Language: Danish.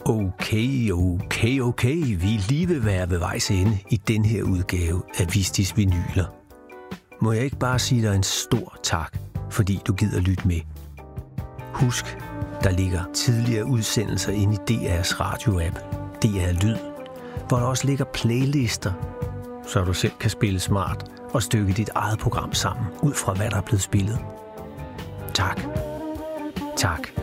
Okay. Vi er lige ved at være ved vejs ende i den her udgave af Vistis Vinyler. Må jeg ikke bare sige dig en stor tak, fordi du gider lytte med. Husk, der ligger tidligere udsendelser inde i DR's radio-app, DR Lyd, hvor der også ligger playlister, så du selv kan spille smart og stykke dit eget program sammen, ud fra hvad der er blevet spillet. Tak.